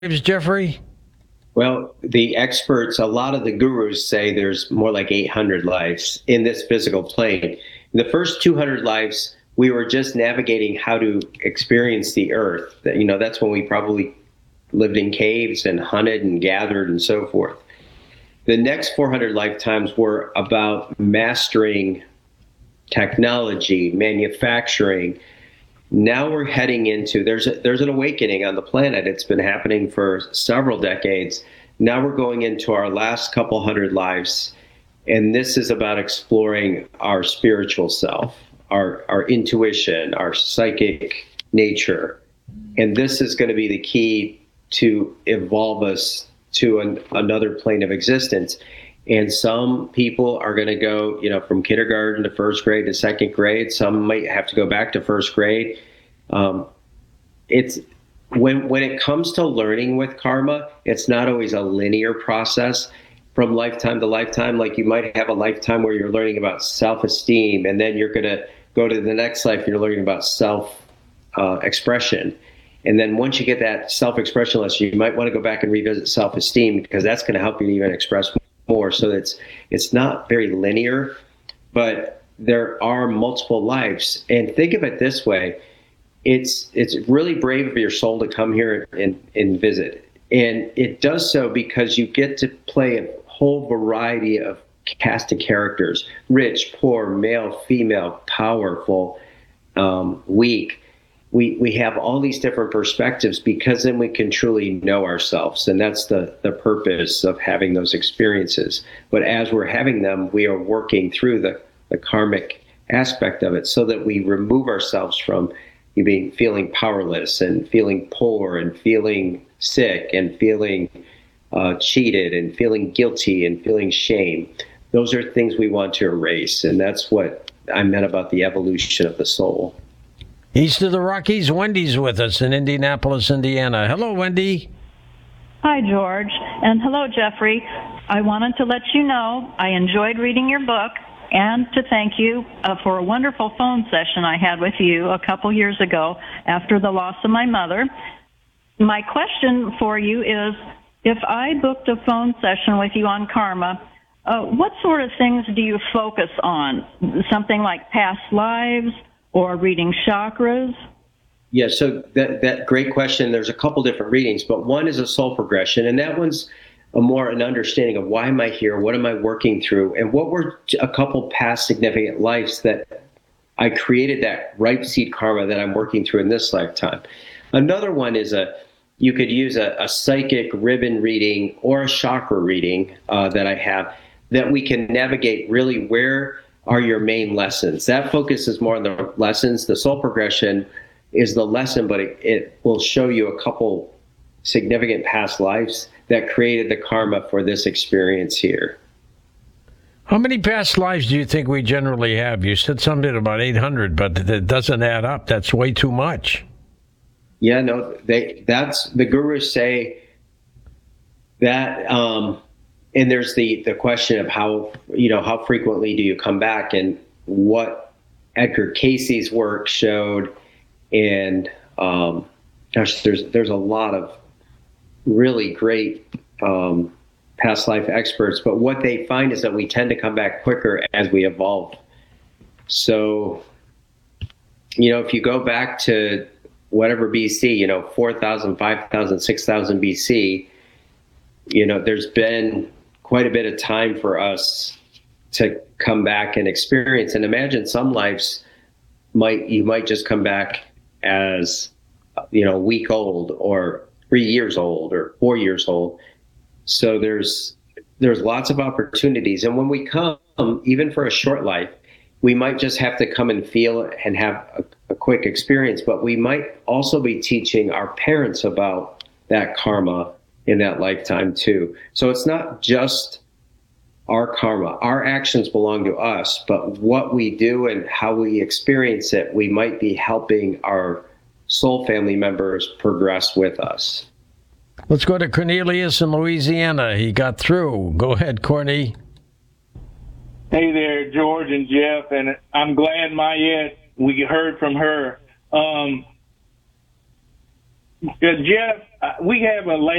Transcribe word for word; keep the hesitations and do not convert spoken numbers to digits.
Jeffrey? Well, the experts, a lot of the gurus say there's more like eight hundred lives in this physical plane. In the first two hundred lives, we were just navigating how to experience the earth. You know, that's when we probably lived in caves and hunted and gathered and so forth. The next four hundred lifetimes were about mastering technology, manufacturing. Now we're heading into, there's a, there's an awakening on the planet. It's been happening for several decades. Now we're going into our last couple hundred lives, and this is about exploring our spiritual self, our, our intuition, our psychic nature. And this is going to be the key to evolve us to an, another plane of existence. And some people are going to go, you know, from kindergarten to first grade to second grade. Some might have to go back to first grade. Um, it's when when it comes to learning with karma, it's not always a linear process from lifetime to lifetime. Like you might have a lifetime where you're learning about self-esteem, and then you're going to go to the next life and you're learning about self-expression. Uh, and then once you get that self-expression lesson, you might want to go back and revisit self-esteem, because that's going to help you even express more. More. So it's it's not very linear, but there are multiple lives. And think of it this way: it's it's really brave of your soul to come here and, and visit, and it does so because you get to play a whole variety of cast of characters: rich, poor, male, female, powerful, um, weak. We, we have all these different perspectives, because then we can truly know ourselves. And that's the, the purpose of having those experiences. But as we're having them, we are working through the, the karmic aspect of it, so that we remove ourselves from you being feeling powerless and feeling poor and feeling sick and feeling uh, cheated and feeling guilty and feeling shame. Those are things we want to erase. And that's what I meant about the evolution of the soul. East of the Rockies, Wendy's with us in Indianapolis, Indiana. Hello, Wendy. Hi, George. And hello, Jeffrey. I wanted to let you know I enjoyed reading your book, and to thank you uh, for a wonderful phone session I had with you a couple years ago after the loss of my mother. My question for you is, if I booked a phone session with you on karma, uh, what sort of things do you focus on? Something like past lives, or reading chakras? Yeah, so that that great question. There's a couple different readings, but one is a soul progression, and that one's a more an understanding of why am I here, what am I working through, and what were a couple past significant lives that I created that ripe seed karma that I'm working through in this lifetime. Another one is a you could use a, a psychic ribbon reading or a chakra reading uh, that I have, that we can navigate really where are your main lessons. That focuses more on the lessons. The soul progression is the lesson, but it, it will show you a couple significant past lives that created the karma for this experience here. How many past lives do you think we generally have? You said something about eight hundred, but it doesn't add up. That's way too much. Yeah, no, they that's the gurus say that um and there's the, the question of how, you know, how frequently do you come back, and what Edgar Casey's work showed. And um, gosh, there's there's a lot of really great um, past life experts. But what they find is that we tend to come back quicker as we evolve. So, you know, if you go back to whatever B C, you know, four thousand, five thousand, six thousand B C, you know, there's been quite a bit of time for us to come back and experience. And imagine some lives might, you might just come back as, you know, a week old or three years old or four years old. So there's, there's lots of opportunities. And when we come, even for a short life, we might just have to come and feel and have a, a quick experience, but we might also be teaching our parents about that karma in that lifetime too. So it's not just our karma. Our actions belong to us, but what we do and how we experience it, we might be helping our soul family members progress with us. Let's go to Cornelius in Louisiana. He got through. Go ahead, Corny. Hey there, George and Jeff, and I'm glad Mayette, we heard from her. Um, Uh, Jeff, uh, we have a lady